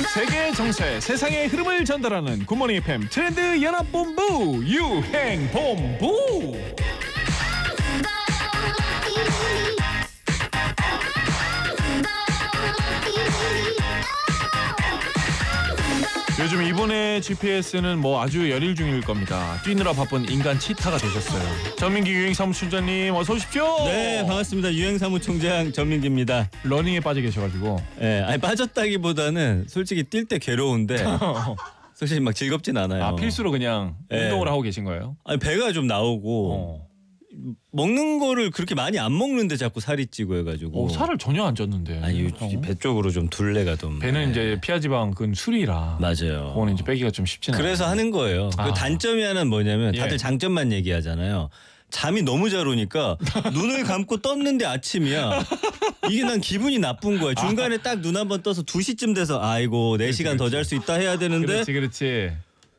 세계의 정세, 세상의 흐름을 전달하는 굿모닝 FM 트렌드 연합본부 유행본부. 요즘 이번에 GPS는 뭐 아주 열일 중일 겁니다. 뛰느라 바쁜 인간 치타가 되셨어요. 전민기 유행사무총장님 어서 오십시오. 네, 반갑습니다. 유행사무총장 전민기입니다. 러닝에 빠져 계셔가지고. 네, 아니 빠졌다기보다는 솔직히 뛸 때 괴로운데 솔직히 막 즐겁진 않아요. 아, 필수로 그냥 네. 운동을 하고 계신 거예요? 아니 배가 좀 나오고 먹는 거를 그렇게 많이 안 먹는데 자꾸 살이 찌고 해가지고. 살을 전혀 안 쪘는데. 아니 배 쪽으로 좀 둘레가 좀. 배는 이제 피하지방 근 술이라. 맞아요. 그거는 이제 빼기가 좀 쉽지 않아요. 그래서 하는 거예요. 그 단점이 하나는 뭐냐면 다들 예. 장점만 얘기하잖아요. 잠이 너무 잘 오니까 눈을 감고 떴는데 아침이야. 이게 난 기분이 나쁜 거야. 중간에 딱 눈 한번 떠서 2시쯤 돼서 아이고 4시간 더 잘 수 있다 해야 되는데 그렇지.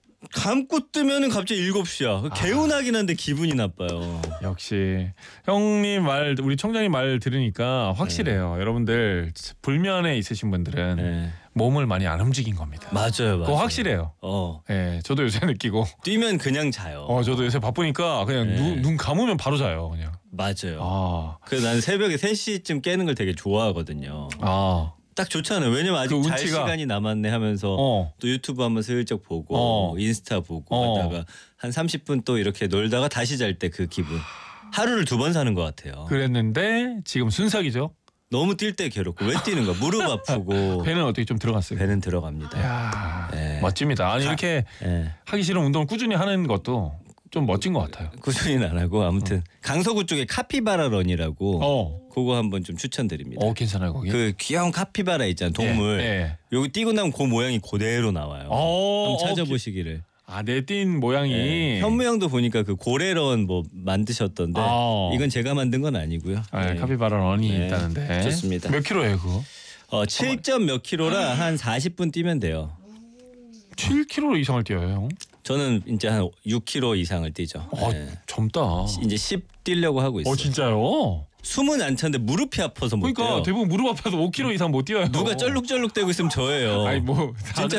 감고 뜨면은 갑자기 7시야. 개운하긴 한데 기분이 나빠요. 역시 형님 말, 우리 총장님 말 들으니까 확실해요. 여러분들 불면에 있으신 분들은 네. 몸을 많이 안 움직인 겁니다. 맞아요. 그거 확실해요. 예, 저도 요새 느끼고. 뛰면 그냥 자요. 저도 요새 바쁘니까 그냥 네. 눈 감으면 바로 자요, 그냥. 맞아요. 그래서 나는 새벽에 3시쯤 깨는 걸 되게 좋아하거든요. 딱 좋잖아요. 왜냐면 아직 그 잘 운치가. 시간이 남았네 하면서 또 유튜브 한번 슬쩍 보고 인스타 보고 하다가 한 30분 또 이렇게 놀다가 다시 잘 때 그 기분. 하루를 2번 사는 것 같아요. 그랬는데 지금 순삭이죠. 너무 뛸 때 괴롭고 왜 뛰는 거야? 무릎 아프고. 배는 어떻게 좀 들어갔어요? 배는 들어갑니다. 야, 네. 멋집니다. 아니 이렇게 하기 싫은 운동을 꾸준히 하는 것도 좀 멋진 것 같아요. 꾸준히는 안 하고 아무튼 강서구 쪽에 카피바라 런이라고 그거 한번 좀 추천드립니다. 괜찮아요 거기. 그 귀여운 카피바라 있잖아요. 동물. 예. 여기 뛰고 나면 그 모양이 그대로 나와요. 한번 찾아보시기를. 내 띈 모양이. 현무양도 보니까 그 고래런 뭐 만드셨던데 이건 제가 만든 건 아니고요. 카피바라 런이 있다는데. 좋습니다. 몇 킬로예요 그거? 7점 몇 킬로라 한 40분 뛰면 돼요. 7킬로 이상을 뛰어요 형? 저는 이제 한 6킬로 이상을 뛰죠. 젊다. 이제 10 뛰려고 하고 있어요. 진짜요? 숨은 안 차는데 무릎이 아파서 못 그러니까 뛰어요. 대부분 무릎 아파서 5킬로 이상 못 뛰어요. 누가 쩔룩쩔룩 대고 있으면 저예요. 아니 뭐 진짜